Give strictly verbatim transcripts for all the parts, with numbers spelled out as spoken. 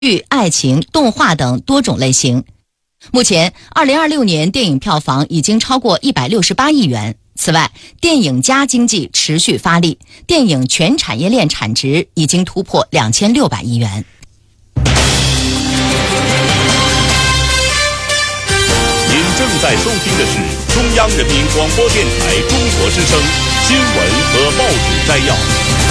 爱情、动画等多种类型。目前二零二六年电影票房已经超过一百六十八亿元。此外，电影加经济持续发力，电影全产业链产值已经突破两千六百亿元。 您正在收听的是中央人民广播电台中国之声新闻和报纸摘要。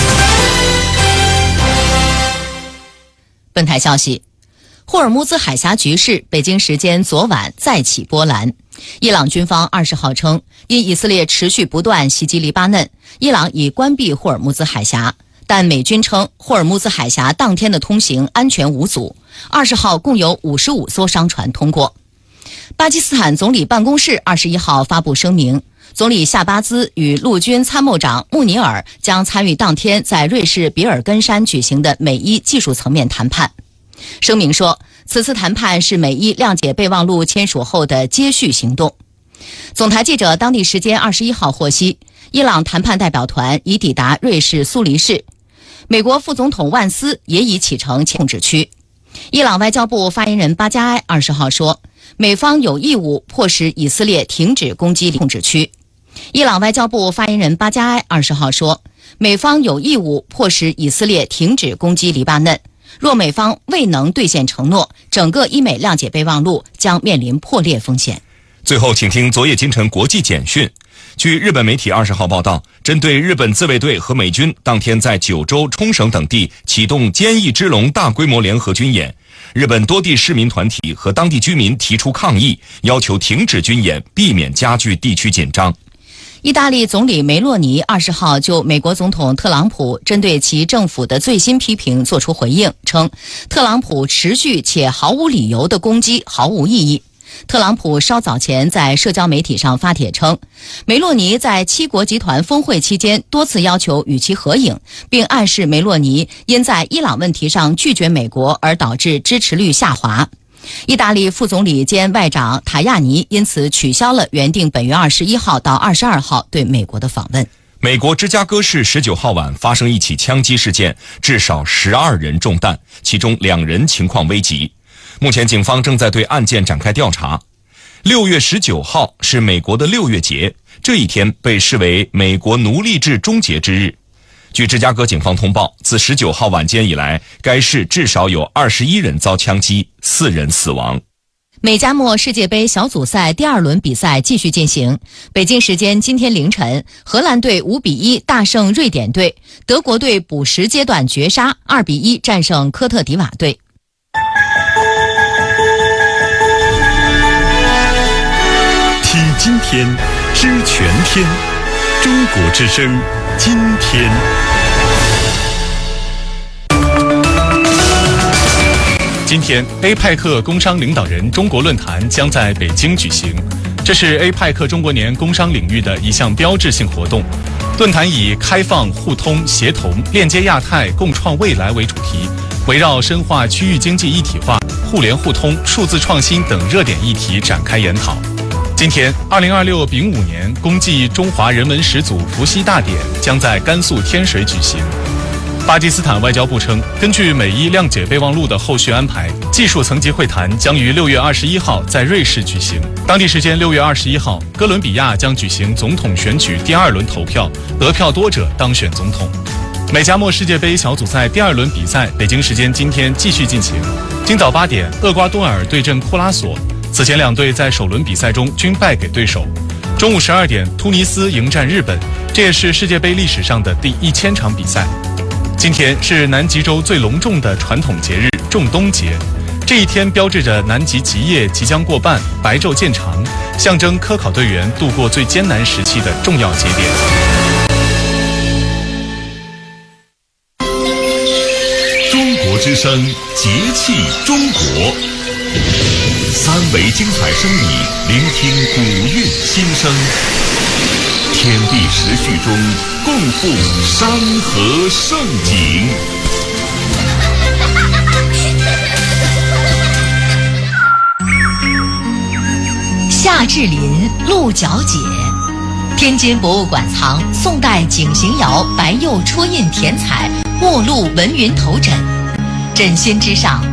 本台消息，霍尔木兹海峡局势北京时间昨晚再起波澜。伊朗军方二十号称，因以色列持续不断袭击黎巴嫩，伊朗已关闭霍尔木兹海峡，但美军称霍尔木兹海峡当天的通行安全无阻。二十号共有五十五艘商船通过。巴基斯坦总理办公室二十一号发布声明，总理夏巴兹与陆军参谋长穆尼尔将参与当天在瑞士比尔根山举行的美伊技术层面谈判。声明说，此次谈判是美伊谅解备忘录签署后的接续行动。总台记者当地时间二十一号获悉，伊朗谈判代表团已抵达瑞士苏黎世，美国副总统万斯也已启程前控制区。伊朗外交部发言人巴加埃二十号说，美方有义务迫使以色列停止攻击控制区。伊朗外交部发言人巴加埃二十号说，美方有义务迫使以色列停止攻击黎巴嫩。若美方未能兑现承诺，整个伊美谅解备忘录将面临破裂风险。 最后，请听昨夜今晨国际简讯。据日本媒体二十号报道，针对日本自卫队和美军当天在九州、冲绳等地启动坚毅之龙大规模联合军演，日本多地市民团体和当地居民提出抗议，要求停止军演，避免加剧地区紧张。 意大利总理梅洛尼二十号就美国总统特朗普针对其政府的最新批评作出回应，称特朗普持续且毫无理由的攻击毫无意义。特朗普稍早前在社交媒体上发帖称，梅洛尼在七国集团峰会期间多次要求与其合影，并暗示梅洛尼因在伊朗问题上拒绝美国而导致支持率下滑。意大利副总理兼外长塔亚尼因此取消了原定本月二十一号到二十二号对美国的访问。 美国芝加哥市十九号晚发生一起枪击事件，至少十二人中弹，其中两人情况危急。目前警方正在对案件展开调查。六月十九号是美国的六月节，这一天被视为美国奴隶制终结之日。据芝加哥警方通报，自十九号晚间以来，该市至少有二十一人遭枪击，四人死亡。 美加墨世界杯小组赛第二轮比赛继续进行。北京时间今天凌晨，荷兰队五比一大胜瑞典队，德国队补时阶段绝杀，二比一战胜科特迪瓦队。 听今天，知全天，中国之声。今天， 今天 A 派克工商领导人中国论坛将在北京举行。这是 A 派克中国年工商领域的一项标志性活动。论坛以开放、互通、协同、链接亚太、共创未来为主题，围绕深化区域经济一体化、互联互通、数字创新等热点议题展开研讨。今天，二零二六丙午年公祭中华人文始祖伏羲大典将在甘肃天水举行。巴基斯坦外交部称，根据美伊谅解备忘录的后续安排，技术层级会谈将于六月二十一号在瑞士举行。当地时间六月二十一号，哥伦比亚将举行总统选举第二轮投票，得票多者当选总统。美加墨世界杯小组赛第二轮比赛，北京时间今天继续进行。今早八点，厄瓜多尔对阵库拉索。此前两队在首轮比赛中均败给对手。中午十二点，突尼斯迎战日本，这也是世界杯历史上的第一千场比赛。今天是南极洲最隆重的传统节日仲冬节，这一天标志着南极极夜即将过半，白昼渐长，象征科考队员度过最艰难时期的重要节点。 中国之声，节气中国。三维精彩声里，聆听古韵心声。天地时序中，共赴山河盛景。 夏至临，鹿角解。天津博物馆藏宋代景行窑白釉戳印填彩墨鹿文云头枕，枕芯之上